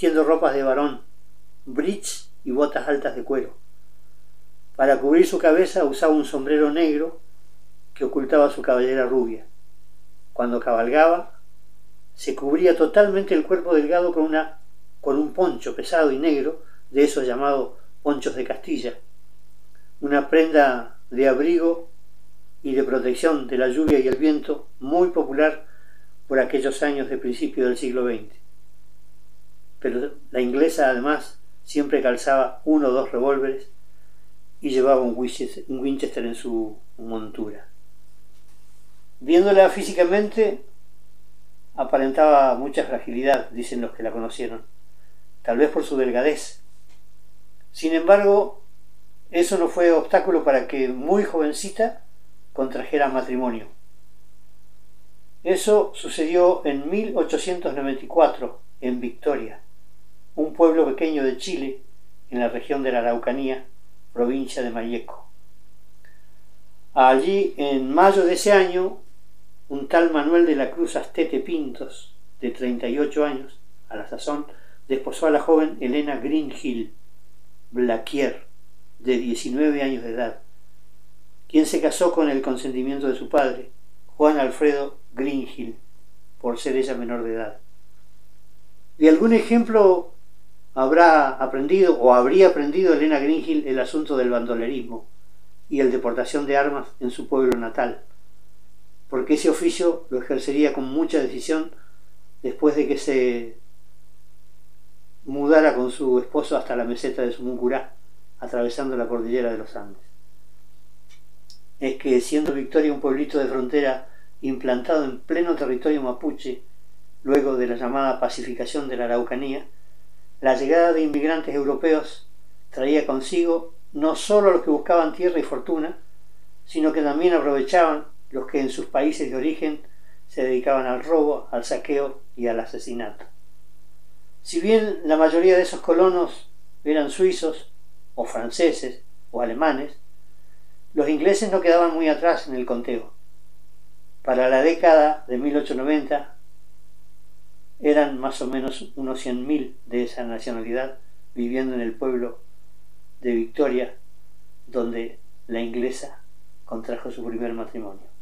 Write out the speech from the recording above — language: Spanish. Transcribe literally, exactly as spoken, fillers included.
vistiendo ropas de varón, breech y botas altas de cuero. Para cubrir su cabeza usaba un sombrero negro que ocultaba su cabellera rubia. Cuando cabalgaba, se cubría totalmente el cuerpo delgado con, una, con un poncho pesado y negro, de esos llamados ponchos de Castilla, una prenda de abrigo y de protección de la lluvia y el viento muy popular por aquellos años de principio del siglo veinte. Pero la inglesa además siempre calzaba uno o dos revólveres y llevaba un Winchester, un Winchester en su montura. Viéndola físicamente, aparentaba mucha fragilidad, dicen los que la conocieron, tal vez por su delgadez. Sin embargo, eso no fue obstáculo para que, muy jovencita, contrajera matrimonio. Eso sucedió en mil ochocientos noventa y cuatro, en Victoria, un pueblo pequeño de Chile, en la región de la Araucanía, provincia de Malleco. Allí, en mayo de ese año, un tal Manuel de la Cruz Astete Pintos, de treinta y ocho años, a la sazón, desposó a la joven Elena Greenhill Blaquier, de diecinueve años de edad, quien se casó con el consentimiento de su padre, Juan Alfredo Greenhill, por ser ella menor de edad. De algún ejemplo habrá aprendido o habría aprendido Elena Greenhill el asunto del bandolerismo y el de portación de armas en su pueblo natal, porque ese oficio lo ejercería con mucha decisión después de que se mudara con su esposo hasta la meseta de Sumuncurá, atravesando la cordillera de los Andes. Es que, siendo Victoria un pueblito de frontera implantado en pleno territorio mapuche, luego de la llamada pacificación de la Araucanía, la llegada de inmigrantes europeos traía consigo no solo a los que buscaban tierra y fortuna, sino que también aprovechaban los que en sus países de origen se dedicaban al robo, al saqueo y al asesinato. Si bien la mayoría de esos colonos eran suizos, o franceses, o alemanes, los ingleses no quedaban muy atrás en el conteo. Para la década de mil ochocientos noventa eran más o menos unos cien mil de esa nacionalidad viviendo en el pueblo de Victoria, donde la inglesa contrajo su primer matrimonio.